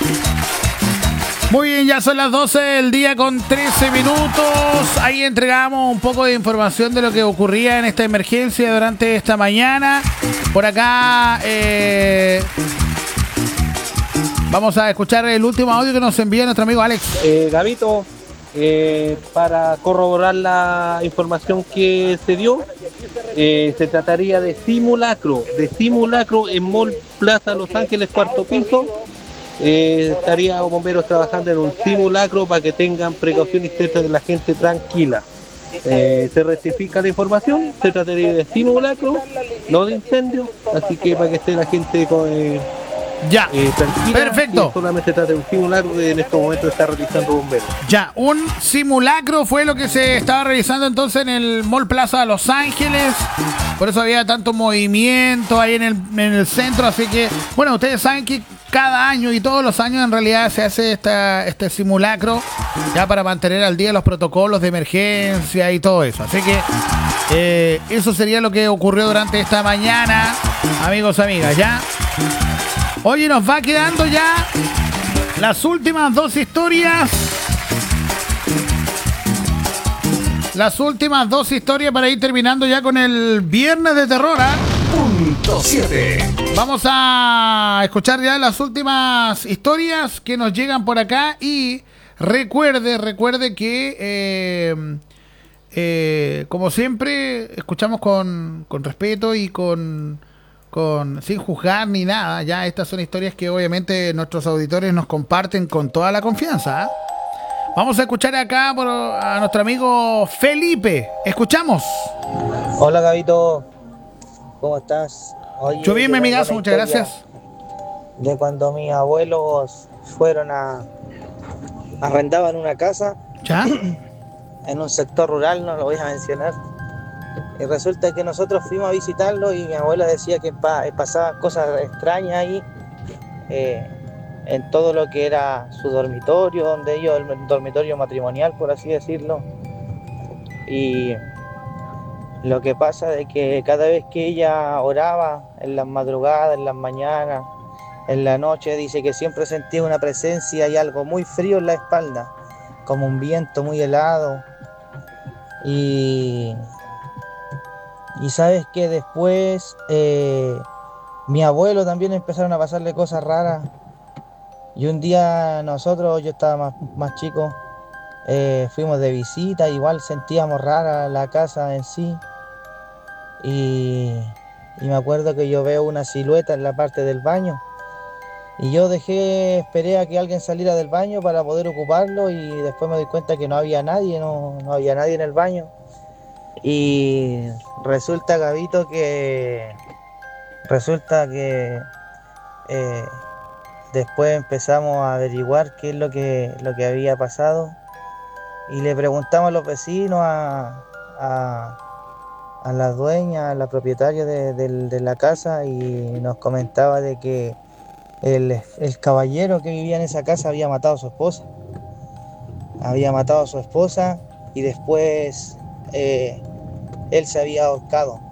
Muy bien, ya son las 12 del día con 13 minutos. Ahí entregamos un poco de información de lo que ocurría en esta emergencia durante esta mañana. Por acá vamos a escuchar el último audio que nos envía nuestro amigo Alex. Gabito, para corroborar la información que se dio, se trataría de simulacro en Mall Plaza Los Ángeles, cuarto piso. Estaría bomberos trabajando en un simulacro para que tengan precaución y esté la gente tranquila. Se rectifica la información, se trataría de simulacro, no de incendio, así que para que esté la gente ya, tranquila. perfecto. Solamente se trata de un simulacro que en estos momentos está realizando bomberos. Ya, un simulacro fue lo que se estaba realizando entonces en el Mall Plaza Los Ángeles. Por eso había tanto movimiento ahí en el centro. Así que, bueno, ustedes saben que cada año y todos los años en realidad se hace este simulacro ya para mantener al día los protocolos de emergencia y todo eso. Así que eso sería lo que ocurrió durante esta mañana, amigos, amigas, ¿ya? Oye, nos va quedando ya las últimas dos historias. Las últimas dos historias para ir terminando ya con el viernes de terror, ¿eh? Punto 7. Vamos a escuchar ya las últimas historias que nos llegan por acá. Y recuerde que como siempre escuchamos con respeto y sin juzgar ni nada. Ya estas son historias que obviamente nuestros auditores nos comparten con toda la confianza, ¿eh? Vamos a escuchar acá a nuestro amigo Felipe. Escuchamos. Hola, Gabito, ¿cómo estás? Oye, yo bien, mi amigazo, muchas gracias. De cuando mis abuelos fueron arrendaban una casa. ¿Ya? En un sector rural, no lo voy a mencionar. Y resulta que nosotros fuimos a visitarlo y mi abuela decía que pasaban cosas extrañas ahí, en todo lo que era su dormitorio, donde ellos, el dormitorio matrimonial, por así decirlo. Y lo que pasa es que cada vez que ella oraba, en las madrugadas, en las mañanas, en la noche, dice que siempre sentía una presencia y algo muy frío en la espalda, como un viento muy helado. Y sabes que después mi abuelo también empezaron a pasarle cosas raras. Y un día yo estaba más chico, fuimos de visita, igual sentíamos rara la casa en sí. Y me acuerdo que yo veo una silueta en la parte del baño. Y yo esperé a que alguien saliera del baño para poder ocuparlo, y después me doy cuenta que no había nadie, no había nadie en el baño. Y resulta, Gabito, que después empezamos a averiguar qué es lo que había pasado, y le preguntamos a los vecinos, a la dueña, a la propietaria de la casa, y nos comentaba de que el caballero que vivía en esa casa había matado a su esposa. Y después él se había ahorcado.